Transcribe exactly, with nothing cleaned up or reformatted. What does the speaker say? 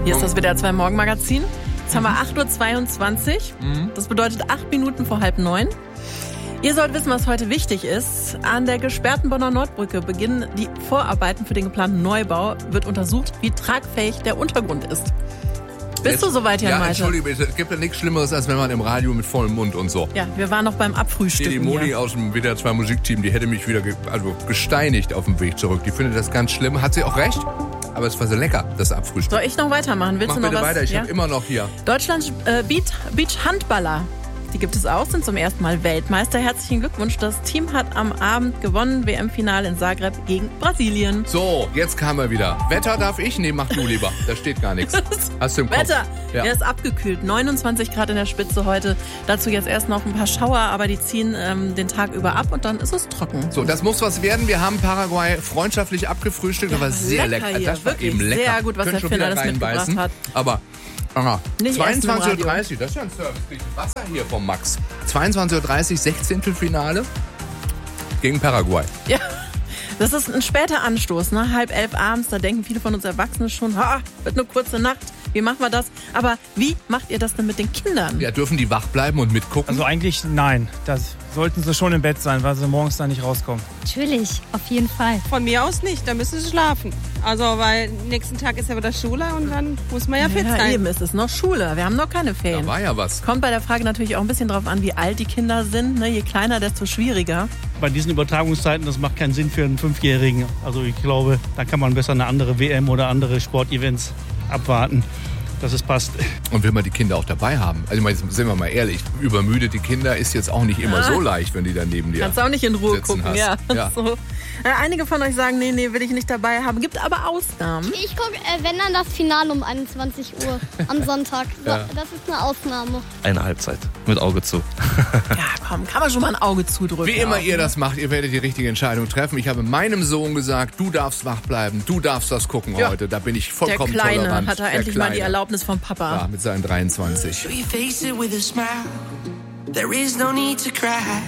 Hier ist das W D R zwei Morgenmagazin. Jetzt haben wir acht Uhr zweiundzwanzig. Mhm. Das bedeutet acht Minuten vor halb neun. Ihr sollt wissen, was heute wichtig ist. An der gesperrten Bonner Nordbrücke beginnen die Vorarbeiten für den geplanten Neubau. Wird untersucht, wie tragfähig der Untergrund ist. Bist du soweit, Jan Ja, Malte? Entschuldigung, es gibt ja nichts Schlimmeres, als wenn man im Radio mit vollem Mund und so. Ja, wir waren noch beim Hier, Abfrühstücken. die Moni hier. aus dem W D R zwei Musikteam, die hätte mich wieder ge also gesteinigt auf dem Weg zurück. Die findet das ganz schlimm. Hat sie auch recht, aber es war so lecker, das Abfrühstück. Soll ich noch weitermachen? Willst Mach du noch bitte was? weiter, ich Ja? habe immer noch hier. Deutschlands äh, Beach, Beach-Handballer. Die gibt es auch, sind zum ersten Mal Weltmeister. Herzlichen Glückwunsch. Das Team hat am Abend gewonnen. W M-Finale in Zagreb gegen Brasilien. So, jetzt kam er wieder. Wetter darf ich? Nee, mach du lieber. Da steht gar nichts. Hast du im Kopf? Wetter, Ja. der ist abgekühlt. neunundzwanzig Grad in der Spitze heute. Dazu jetzt erst noch ein paar Schauer, aber die ziehen ähm, den Tag über ab und dann ist es trocken. So, das muss was werden. Wir haben Paraguay freundschaftlich abgefrühstückt, Ja, aber sehr lecker lecker. hier, Das war wirklich eben lecker. sehr gut, was Könnt der schon Finner wieder das mitgebracht reinbeißen. hat. Aber, aha. Nicht erst im zweiundzwanzig Uhr Radio. dreißig, das ist ja ein Service. Kriegt Wasser hier vom Max. zweiundzwanzig Uhr dreißig, Sechzehntelfinale gegen Paraguay. Ja, das ist ein später Anstoß, ne? Halb elf abends, da denken viele von uns Erwachsenen schon, ha, wird eine kurze Nacht, wie machen wir das? Aber wie macht ihr das denn mit den Kindern? Ja, dürfen die wach bleiben und mitgucken? Also eigentlich nein. Das sollten sie schon im Bett sein, weil sie morgens da nicht rauskommen. Natürlich, auf jeden Fall. Von mir aus nicht, da müssen sie schlafen. Also, weil nächsten Tag ist ja wieder Schule und dann muss man ja fit Ja, sein. eben, es ist noch Schule, wir haben noch keine da Ferien. war ja was. Kommt bei der Frage natürlich auch ein bisschen drauf an, wie alt die Kinder sind. Ne? Je kleiner, desto schwieriger. Bei diesen Übertragungszeiten, das macht keinen Sinn für einen Fünfjährigen. Also ich glaube, da kann man besser eine andere W M oder andere Sportevents abwarten, dass es passt. Und will man die Kinder auch dabei haben? Also, ich meine, sind wir mal ehrlich, übermüdete Kinder ist jetzt auch nicht immer so leicht, wenn die dann neben dir Kannst auch nicht in Ruhe sitzen gucken, hast. ja. Ja. So. Äh, Einige von euch sagen, nee, nee, will ich nicht dabei haben. Gibt aber Ausnahmen. Ich gucke, äh, wenn dann das Finale um einundzwanzig Uhr am Sonntag. So, Ja. Das ist eine Ausnahme. Eine Halbzeit mit Auge zu. Ja, komm, kann man schon mal ein Auge zudrücken. Wie immer auch, ihr ne? das macht, ihr werdet die richtige Entscheidung treffen. Ich habe meinem Sohn gesagt, du darfst wach bleiben, du darfst das gucken Ja. heute. Da bin ich Der vollkommen Kleine tolerant. hat da Der endlich mal die Kleine. Erlaubnis vom Papa. Ja, mit seinen dreiundzwanzig. You face it with a smile. There is no need to cry.